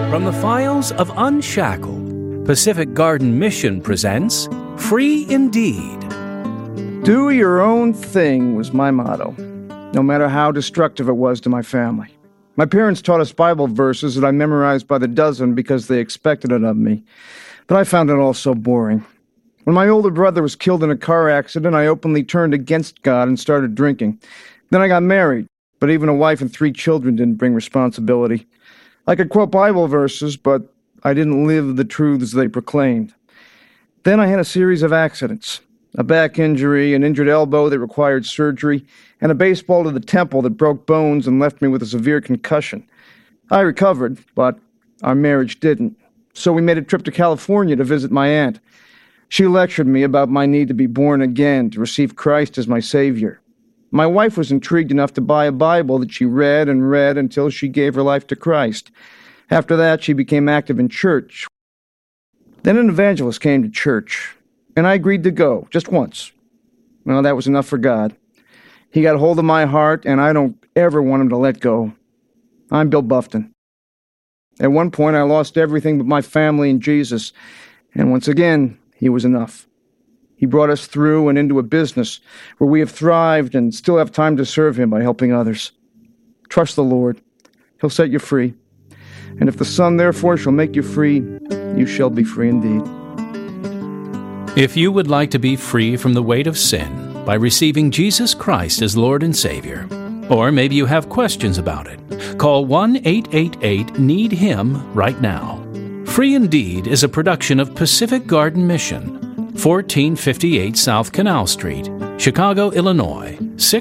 From the files of Unshackled, Pacific Garden Mission presents Free Indeed. Do your own thing was my motto, no matter how destructive it was to my family. My parents taught us Bible verses that I memorized by the dozen because they expected it of me, but I found it all so boring. When my older brother was killed in a car accident, I openly turned against God and started drinking. Then I got married, but even a wife and 3 children didn't bring responsibility. I could quote Bible verses, but I didn't live the truths they proclaimed. Then I had a series of accidents. A back injury, an injured elbow that required surgery, and a baseball to the temple that broke bones and left me with a severe concussion. I recovered, but our marriage didn't. So we made a trip to California to visit my aunt. She lectured me about my need to be born again, to receive Christ as my Savior. My wife was intrigued enough to buy a Bible that she read and read until she gave her life to Christ. After that, she became active in church. Then an evangelist came to church, and I agreed to go, just once. Well, that was enough for God. He got a hold of my heart, and I don't ever want him to let go. I'm Bill Buffton. At one point, I lost everything but my family and Jesus, and once again, he was enough. He brought us through and into a business where we have thrived and still have time to serve him by helping others. Trust the Lord. He'll set you free. And if the Son, therefore, shall make you free, you shall be free indeed. If you would like to be free from the weight of sin by receiving Jesus Christ as Lord and Savior, or maybe you have questions about it, call 1-888-NEED-HIM right now. Free Indeed is a production of Pacific Garden Mission, 1458 South Canal Street, Chicago, Illinois,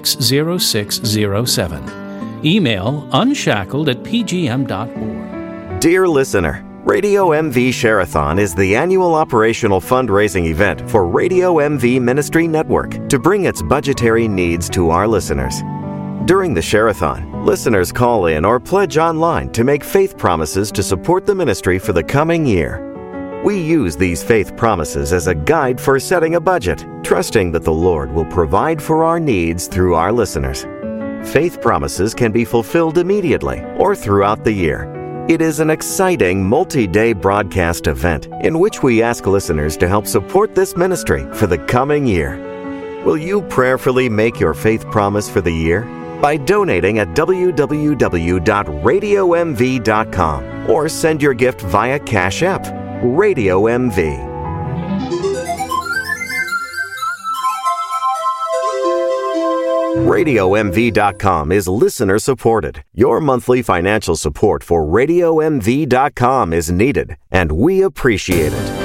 60607. Email unshackled@pgm.org. Dear listener, Radio MV Share-a-thon is the annual operational fundraising event for Radio MV Ministry Network to bring its budgetary needs to our listeners. During the Share-a-thon, listeners call in or pledge online to make faith promises to support the ministry for the coming year. We use these faith promises as a guide for setting a budget, trusting that the Lord will provide for our needs through our listeners. Faith promises can be fulfilled immediately or throughout the year. It is an exciting multi-day broadcast event in which we ask listeners to help support this ministry for the coming year. Will you prayerfully make your faith promise for the year? By donating at www.radiomv.com or send your gift via Cash App. Radio MV. RadioMV.com is listener supported. Your monthly financial support for RadioMV.com is needed, and we appreciate it.